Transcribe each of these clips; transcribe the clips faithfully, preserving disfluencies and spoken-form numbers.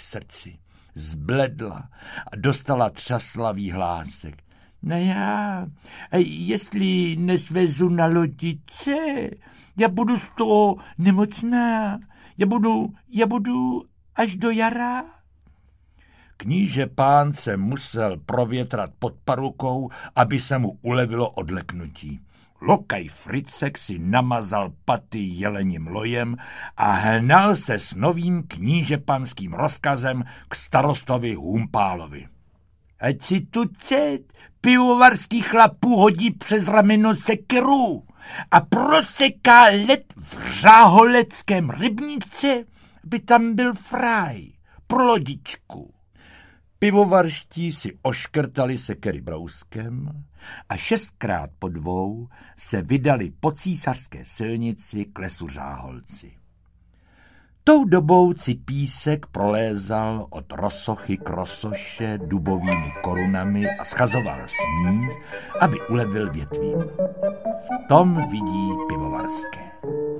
srdci. Zbledla a dostala třaslavý hlásek. No já, jestli nesvezu na lodice, já budu z toho nemocná. Já budu, já budu až do jara. Kníže pán se musel provětrat pod parukou, aby se mu ulevilo od leknutí. Lokaj Fricek si namazal paty jelením lojem a hnal se s novým knížepanským rozkazem k starostovi Humpálovi. Ať si tu cet pivovarský chlapů hodí přes rameno sekeru a proseká led v Řáholeckém rybníce, aby tam byl fraj pro lodičku. Pivovarští si oškrtali sekery brouskem a šestkrát po dvou se vydali po císařské silnici k lesu Řáholci. Tou dobou Cipísek prolézal od Rosochy k Rosoše dubovými korunami a schazoval sníh, aby ulevil větvím. V tom vidí pivovarské.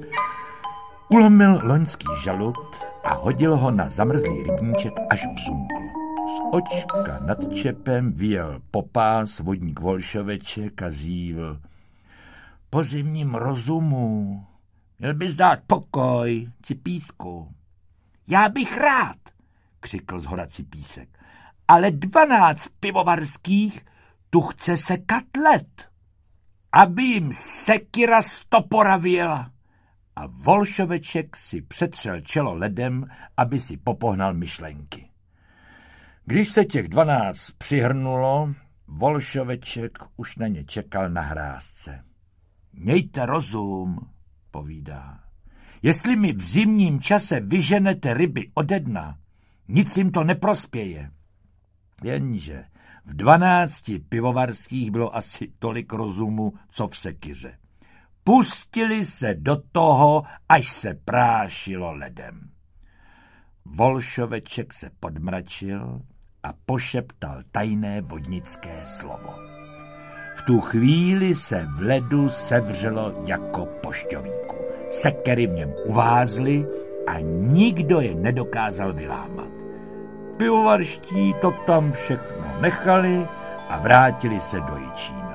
Ulomil loňský žalud a hodil ho na zamrzlý rybníček až bzunkl. Z očka nad čepem vyjel popás vodník Volšoveček a zívl. Po zimním rozumu měl bys dát pokoj, Cipísku. Já bych rád, křikl zhora Cipísek, ale dvanáct pivovarských tu chce sekat led, aby jim sekira z topora vyjela. A Volšoveček si přetřel čelo ledem, aby si popohnal myšlenky. Když se těch dvanáct přihrnulo, Volšoveček už na ně čekal na hrázce. Mějte rozum, povídá. Jestli mi v zimním čase vyženete ryby ode dna, nic jim to neprospěje. Jenže v dvanácti pivovarských bylo asi tolik rozumu, co v sekyře. Pustili se do toho, až se prášilo ledem. Volšoveček se podmračil a pošeptal tajné vodnické slovo. V tu chvíli se v ledu sevřelo jako pošťovíku. Sekery v něm uvázly a nikdo je nedokázal vylámat. Pivovarští to tam všechno nechali a vrátili se do Jičína.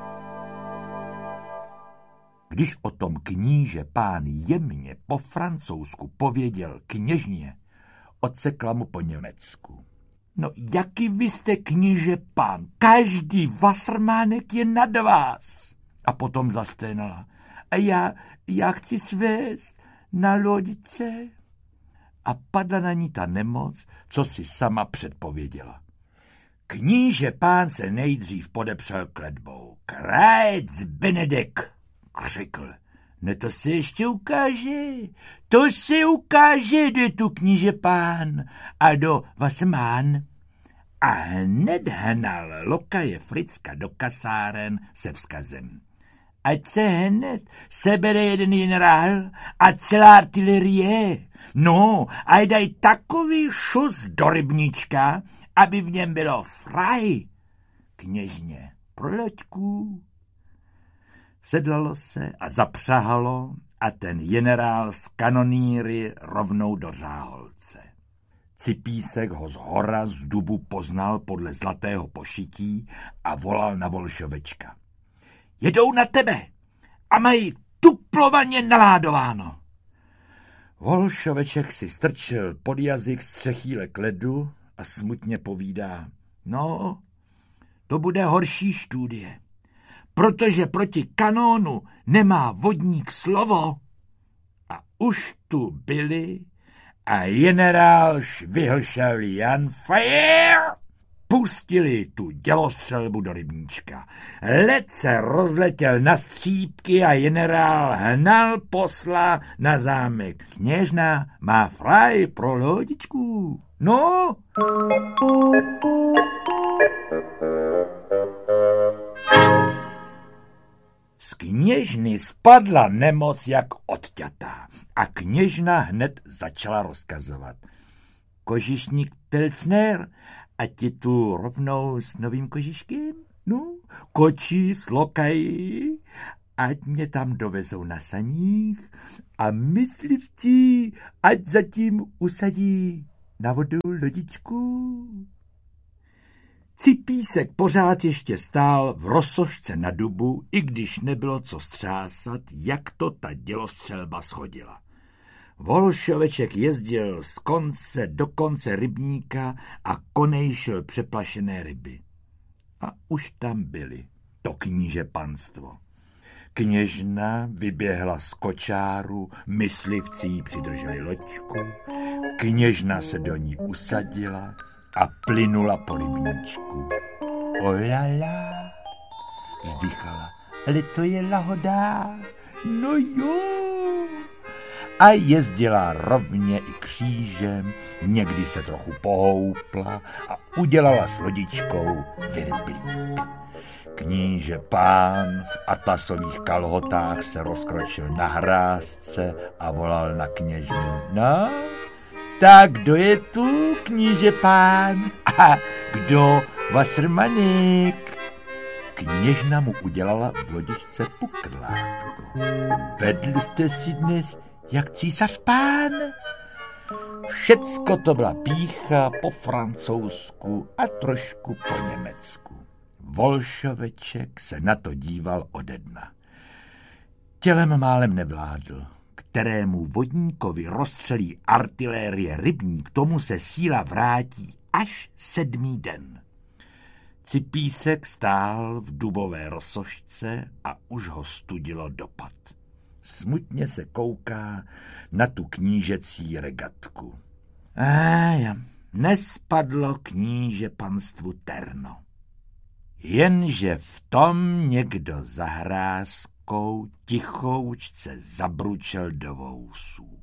Když o tom kníže pán jemně po francouzsku pověděl kněžně, odsekla mu po německu. No jaký vy jste, kníže pán, každý vasrmánek je nad vás. A potom zasténala. A já, já chci svést na lodice. A padla na ní ta nemoc, co si sama předpověděla. Kníže pán se nejdřív podepřel kletbou. Krajec Benedek, křikl. Ne, to se ještě ukáže, to se ukáže, jde tu kníže pán a do Vasmán. A hned hnal lokaje Fricka do kasáren se vzkazem. Ať se hned sebere jeden generál a celá artilerie. No, a daj takový šus do rybníčka, aby v něm bylo fraj. Kněžně, pro loďku. Sedlalo se a zapřahalo a ten generál z kanonýry rovnou do Řáholce. Cipísek ho z hora z dubu poznal podle zlatého pošití a volal na Volšovečka. Jedou na tebe a mají tuplovaně naládováno. Volšoveček si strčil pod jazyk střechýle k ledu a smutně povídá. No, to bude horší štúdie, protože proti kanónu nemá vodník slovo. A už tu byli a generál švihlšel Jan Fire. Pustili tu dělostřelbu do rybníčka. Led se rozletěl na střípky a generál hnal posla na zámek. Kněžna má fraj pro lodičku. No? Z kněžny spadla nemoc jak odťatá a kněžna hned začala rozkazovat. Kožišník Telcner, ať je tu rovnou s novým kožiškem? No, koči s lokají, ať mě tam dovezou na saních a myslivci, ať zatím usadí. na vodu, lodičku? Cipísek pořád ještě stál v rozsošce na dubu, i když nebylo co střásat, jak to ta dělostřelba schodila. Volšoveček jezdil z konce do konce rybníka a konejšil přeplašené ryby. A už tam byli, to kníže panstvo. Kněžna vyběhla z kočáru, myslivci jí přidrželi loďku, kněžna se do ní usadila a plynula po rybníčku. Olala, vzdychala, ale to je lahodá, no jo. A jezdila rovně i křížem, někdy se trochu pohoupla a udělala s lodičkou virblík. Kníže pán v atlasových kalhotách se rozkročil na hrázce a volal na kněžnu. No, tak kdo je tu, kníže pán? A kdo, Wassermanek? Kněžna mu udělala v lodičce pukrlátko. Vedl jste si dnes jak císař pán? Všecko to byla pýcha po francouzsku a trošku po německu. Volšoveček se na to díval ode dna. Tělem málem nevládl. Kterému vodníkovi rozstřelí artilérie rybník, tomu se síla vrátí až sedmý den. Cipísek stál v dubové rozsošce a už ho studilo dopad. Smutně se kouká na tu knížecí regatku. Ája, nespadlo kníže panstvu terno. Jenže v tom někdo za hrázkou tichoučce zabručel do vousů.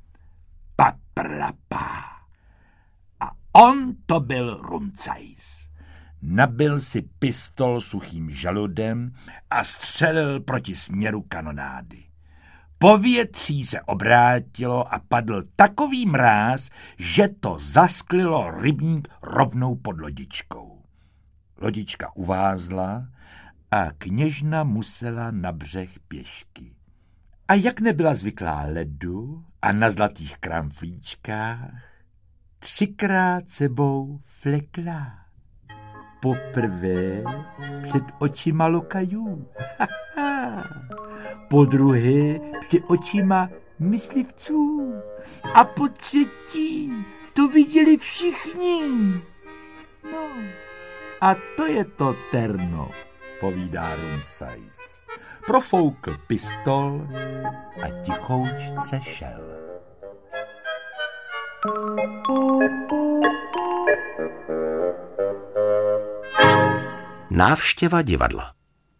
Paprlapá. A on to byl Rumcajs. Nabil si pistol suchým žaludem a střelil proti směru kanonády. Povětří se obrátilo a padl takový mráz, že to zasklilo rybník rovnou pod lodičkou. Lodička uvázla a kněžna musela na břeh pěšky. A jak nebyla zvyklá ledu a na zlatých kramflíčkách, třikrát sebou flekla. Poprvé před očima lokajů, po druhé před očima myslivců a po třetí to viděli všichni. No, a to je to terno, povídá Rumcajs. Profoukl pistol a tichoučce šel. Návštěva divadla.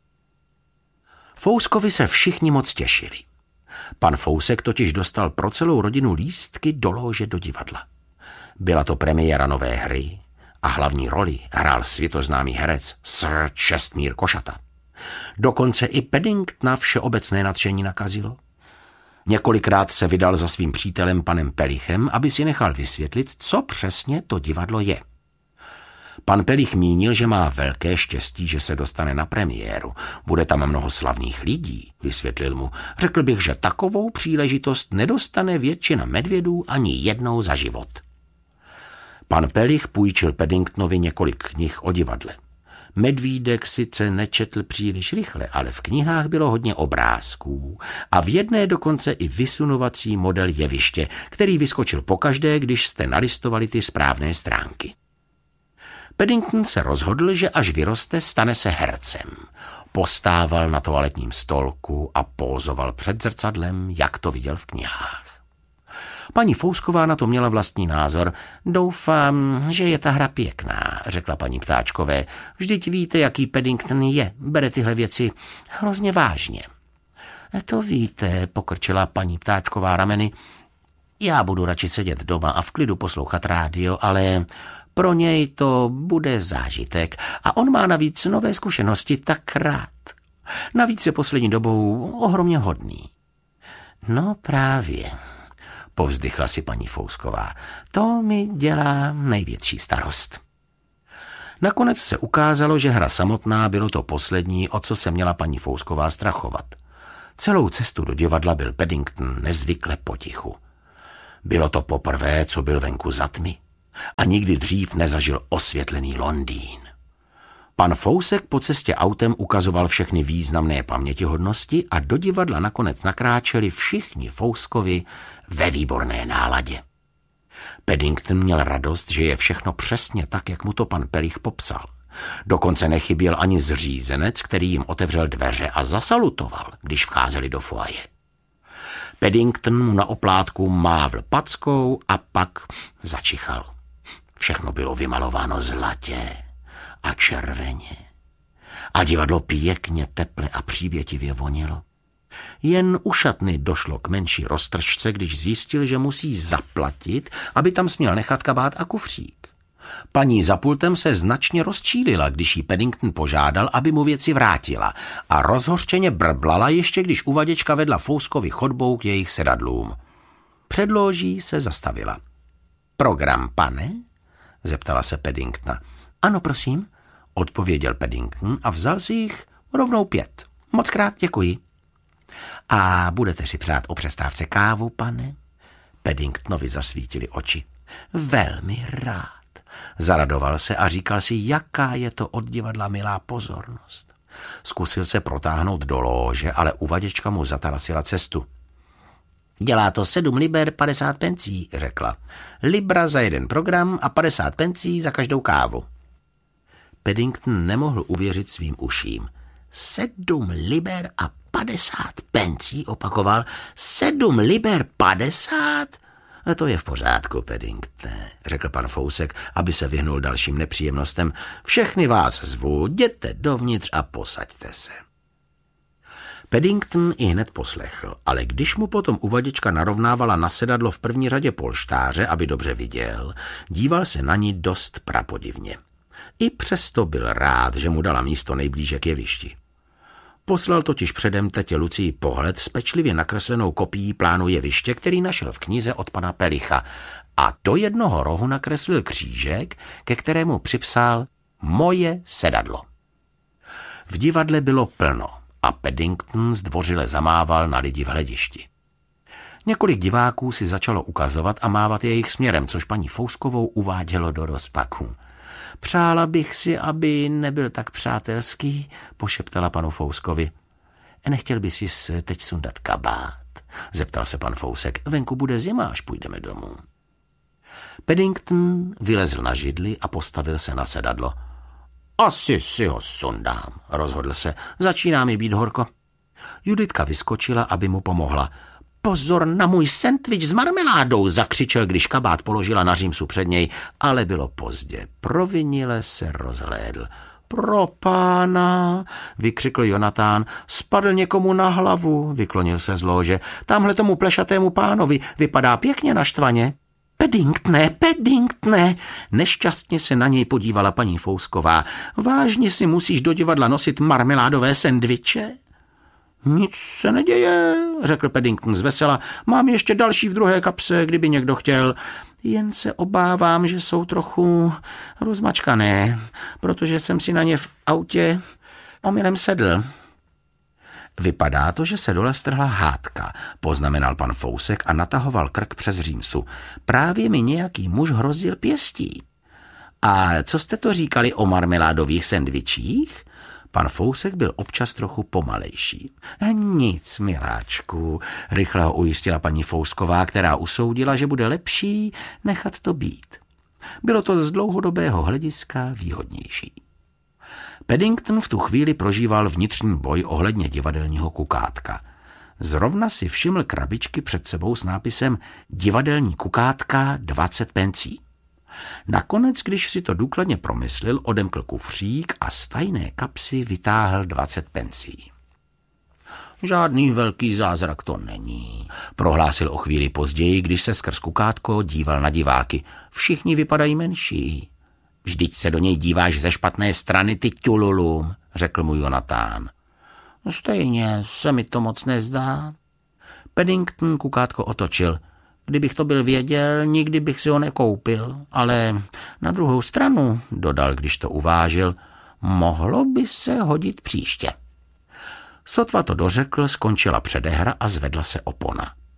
Fouskovi se všichni moc těšili. Pan Fousek totiž dostal pro celou rodinu lístky do lóže do divadla. Byla to premiéra nové hry a hlavní roli hrál světoznámý herec Sir Čestmír Košata. Dokonce i Paddingtona všeobecné nadšení nakazilo. Několikrát se vydal za svým přítelem panem Pelichem, aby si nechal vysvětlit, co přesně to divadlo je. Pan Pelich mínil, že má velké štěstí, že se dostane na premiéru. Bude tam mnoho slavných lidí, vysvětlil mu. Řekl bych, že takovou příležitost nedostane většina medvědů ani jednou za život. Pan Pelich půjčil Paddingtonovi několik knih o divadle. Medvídek sice nečetl příliš rychle, ale v knihách bylo hodně obrázků a v jedné dokonce i vysunovací model jeviště, který vyskočil pokaždé, když jste nalistovali ty správné stránky. Paddington se rozhodl, že až vyroste, stane se hercem. Postával na toaletním stolku a pózoval před zrcadlem, jak to viděl v knihách. Paní Fousková na to měla vlastní názor. Doufám, že je ta hra pěkná, řekla paní Ptáčkové. Vždyť víte, jaký Paddington je. Bere tyhle věci hrozně vážně. To víte, pokrčila paní Ptáčková rameny. Já budu radši sedět doma a v klidu poslouchat rádio, ale pro něj to bude zážitek a on má navíc nové zkušenosti tak rád. Navíc je poslední dobou ohromně hodný. No právě, povzdychla si paní Fousková, to mi dělá největší starost. Nakonec se ukázalo, že hra samotná bylo to poslední, o co se měla paní Fousková strachovat. Celou cestu do divadla byl Paddington nezvykle potichu. Bylo to poprvé, co byl venku za tmy. a nikdy dřív nezažil osvětlený Londýn. Pan Fousek po cestě autem ukazoval všechny významné pamětihodnosti a do divadla nakonec nakráčeli všichni Fouskovi ve výborné náladě. Paddington měl radost, že je všechno přesně tak, jak mu to pan Pelich popsal. Dokonce nechyběl ani zřízenec, který jim otevřel dveře a zasalutoval, když vcházeli do foaje. Paddington mu na oplátku mávl packou a pak začichal. Všechno bylo vymalováno zlatě a červeně a divadlo pěkně teple a přívětivě vonilo. Jen u šatny došlo k menší roztržce, když zjistil, že musí zaplatit, aby tam směl nechat kabát a kufřík. Paní za pultem se značně rozčílila, když jí Paddington požádal, aby mu věci vrátila, a rozhořčeně brblala ještě, když uvaděčka vedla Fouskovi chodbou k jejich sedadlům. Před lóží se zastavila. Program, pane? Zeptala se Paddingtona. Ano, prosím, odpověděl Paddington a vzal si jich rovnou pět. Moc krát děkuji. A budete si přát o přestávce kávu, pane? Paddingtonovi zasvítily oči. Velmi rád. Zaradoval se a říkal si, jaká je to od divadla milá pozornost. Zkusil se protáhnout do lóže, ale uvaděčka mu zatarasila cestu. Dělá to sedm liber padesát pencí, řekla. Libra za jeden program a padesát pencí za každou kávu. Paddington nemohl uvěřit svým uším. Sedm liber a padesát pencí, opakoval. Sedm liber padesát? A to je v pořádku, Paddingtone, řekl pan Fousek, aby se vyhnul dalším nepříjemnostem. Všechny vás zvu, jděte dovnitř a posaďte se. Paddington i hned poslechl, ale když mu potom uvaděčka narovnávala na sedadlo v první řadě polštáře, aby dobře viděl, díval se na ní dost prapodivně. I přesto byl rád, že mu dala místo nejblíže k jevišti. Poslal totiž předem tetě Lucii pohled s pečlivě nakreslenou kopií plánu jeviště, který našel v knize od pana Pelicha, a do jednoho rohu nakreslil křížek, ke kterému připsal Moje sedadlo. V divadle bylo plno a Paddington zdvořile zamával na lidi v hledišti. Několik diváků si začalo ukazovat a mávat jejich směrem, což paní Fouskovou uvádělo do rozpaku. Přála bych si, aby nebyl tak přátelský, pošeptala panu Fouskovi. Nechtěl bys si teď sundat kabát? Zeptal se pan Fousek. Venku bude zima, až půjdeme domů. Paddington vylezl na židli a postavil se na sedadlo. Asi si ho sundám, rozhodl se. Začíná mi být horko. Juditka vyskočila, aby mu pomohla. Pozor na můj sendvič s marmeládou, zakřičel, když kabát položila na římsu před něj, ale bylo pozdě. Provinile se rozhlédl. Pro pána, vykřikl Jonatán, spadl někomu na hlavu, vyklonil se z lóže. Tamhle tomu plešatému pánovi vypadá pěkně naštvaně. Paddingtone, Paddingtone, nešťastně se na něj podívala paní Fousková. Vážně si musíš do divadla nosit marmeládové sendviče? Nic se neděje, řekl Paddington zvesela. Mám ještě další v druhé kapse, kdyby někdo chtěl. Jen se obávám, že jsou trochu rozmačkané, protože jsem si na ně v autě omylem sedl. Vypadá to, že se dole strhla hádka, poznamenal pan Fousek a natahoval krk přes římsu. Právě mi nějaký muž hrozil pěstí. A co jste to říkali o marmeládových sendvičích? Pan Fousek byl občas trochu pomalejší. Nic, miláčku, rychle ho ujistila paní Fousková, která usoudila, že bude lepší nechat to být. Bylo to z dlouhodobého hlediska výhodnější. Paddington v tu chvíli prožíval vnitřní boj ohledně divadelního kukátka. Zrovna si všiml krabičky před sebou s nápisem Divadelní kukátka dvacet pencí. Nakonec, když si to důkladně promyslel, odemkl kufřík a z tajné kapsy vytáhl dvacet pencí. Žádný velký zázrak to není, prohlásil o chvíli později, když se skrz kukátko díval na diváky. Všichni vypadají menší. Vždyť se do něj díváš ze špatné strany, ty ťululum, řekl mu Jonatán. Stejně se mi to moc nezdá. Paddington kukátko otočil. Kdybych to byl věděl, nikdy bych si ho nekoupil, ale na druhou stranu, dodal, když to uvážil, mohlo by se hodit příště. Sotva to dořekl, skončila předehra a zvedla se opona.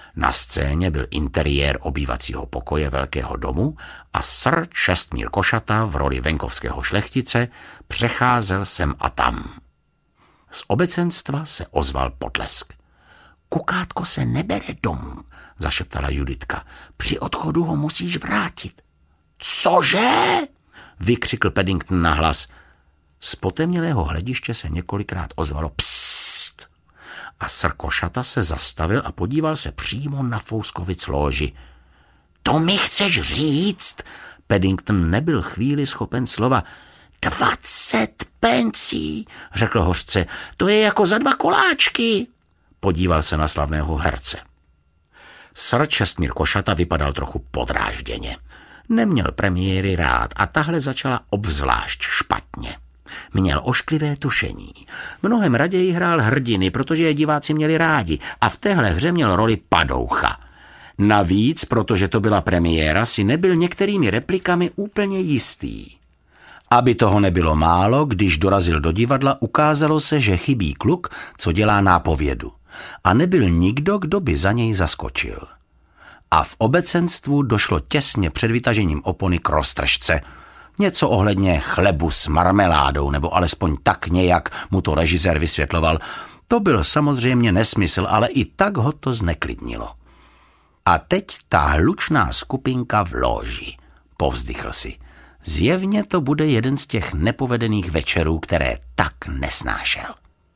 Na scéně byl interiér obývacího pokoje velkého domu a sir Čestmír Košata v roli venkovského šlechtice přecházel sem a tam. Z obecenstva se ozval potlesk. Kukátko se nebere domů, zašeptala Juditka. Při odchodu ho musíš vrátit. Cože? Vykřikl Paddington nahlas. Z potemnělého hlediště se několikrát ozvalo psst. A sir Košata se zastavil a podíval se přímo na Fouskovic lóži. To mi chceš říct? Paddington nebyl chvíli schopen slova. Dvacet pencí, řekl hořce, to je jako za dva koláčky. Podíval se na slavného herce. Sir Čestmír Košata vypadal trochu podrážděně. Neměl premiéry rád a tahle začala obzvlášť špatně. Měl ošklivé tušení. Mnohem raději hrál hrdiny, protože je diváci měli rádi a v téhle hře měl roli padoucha. Navíc, protože to byla premiéra, si nebyl některými replikami úplně jistý. Aby toho nebylo málo, když dorazil do divadla, ukázalo se, že chybí kluk, co dělá nápovědu. A nebyl nikdo, kdo by za něj zaskočil. A v obecenstvu došlo těsně před vytažením opony k roztržce. Něco ohledně chlebu s marmeládou, nebo alespoň tak nějak mu to režisér vysvětloval. To byl samozřejmě nesmysl, ale i tak ho to zneklidnilo. A teď ta hlučná skupinka v lóži, povzdychl si. Zjevně to bude jeden z těch nepovedených večerů, které tak nesnášel.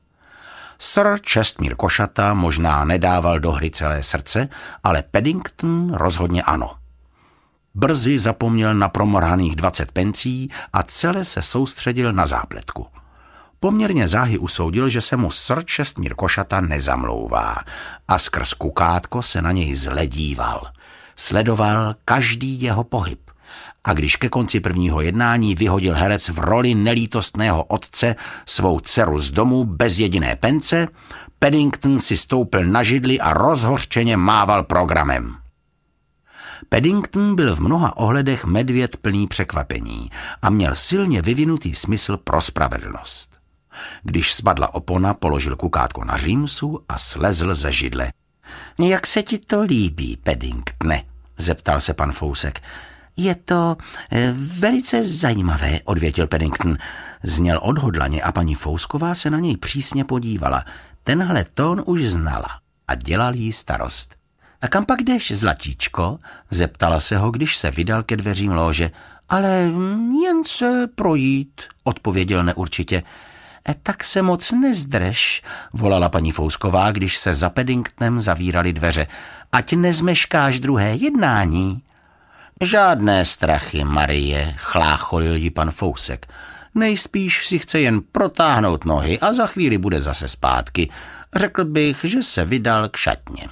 Sir Čestmír Košata možná nedával do hry celé srdce, ale Paddington rozhodně ano. Brzy zapomněl na promrhaných dvacet pencí a celé se soustředil na zápletku. Poměrně záhy usoudil, že se mu sir Čestmír Košata nezamlouvá a skrz kukátko se na něj zledíval. Sledoval každý jeho pohyb. A když ke konci prvního jednání vyhodil herec v roli nelítostného otce svou dceru z domu bez jediné pence, Paddington si stoupil na židli a rozhořčeně mával programem. Paddington byl v mnoha ohledech medvěd plný překvapení a měl silně vyvinutý smysl pro spravedlnost. Když spadla opona, položil kukátko na římsu a slezl ze židle. Jak se ti to líbí, Paddingtone? Zeptal se pan Fousek. Je to e, velice zajímavé, odvětil Paddington. Zněl odhodlaně a paní Fousková se na něj přísně podívala. Tenhle tón už znala a dělal jí starost. A kam pak jdeš, zlatíčko? Zeptala se ho, když se vydal ke dveřím lóže. Ale jen se projít, odpověděl neurčitě. E, tak se moc nezdrž, volala paní Fousková, když se za Paddingtonem zavíraly dveře. Ať nezmeškáš druhé jednání. Žádné strachy, Marie, chlácholil jí pan Fousek. Nejspíš si chce jen protáhnout nohy a za chvíli bude zase zpátky. Řekl bych, že se vydal k šatně.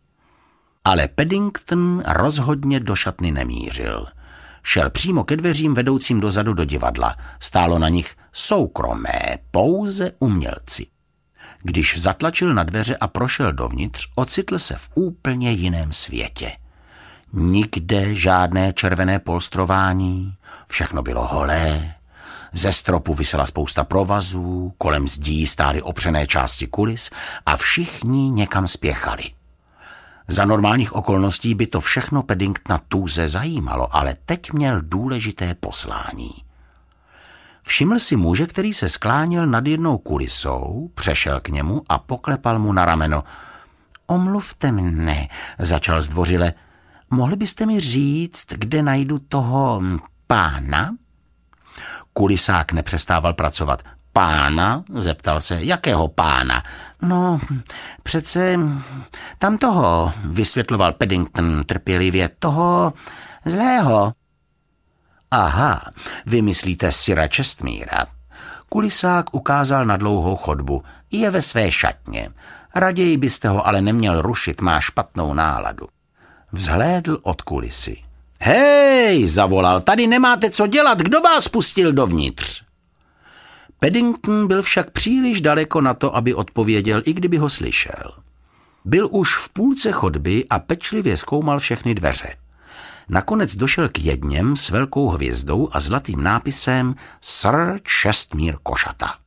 Ale Paddington rozhodně do šatny nemířil. Šel přímo ke dveřím vedoucím dozadu do divadla. Stálo na nich soukromé, pouze umělci. Když zatlačil na dveře a prošel dovnitř, ocitl se v úplně jiném světě. Nikde žádné červené polstrování, všechno bylo holé. Ze stropu visela spousta provazů, kolem zdí stály opřené části kulis a všichni někam spěchali. Za normálních okolností by to všechno Paddingtona tuze zajímalo, ale teď měl důležité poslání. Všiml si muže, který se skláněl nad jednou kulisou, přešel k němu a poklepal mu na rameno. Omluvte mne, začal zdvořile. Mohli byste mi říct, kde najdu toho pána? Kulisák nepřestával pracovat. Pána? Zeptal se. Jakého pána? No, přece tam toho, vysvětloval Paddington trpělivě, toho zlého. Aha, vy myslíte sira Čestmíra. Kulisák ukázal na dlouhou chodbu. Je ve své šatně. Raději byste ho ale neměl rušit, má špatnou náladu. Vzhlédl od kulisy. Hej, zavolal, tady nemáte co dělat, kdo vás pustil dovnitř? Paddington byl však příliš daleko na to, aby odpověděl, i kdyby ho slyšel. Byl už v půlce chodby a pečlivě zkoumal všechny dveře. Nakonec došel k jedněm s velkou hvězdou a zlatým nápisem sir Čestmír Košata.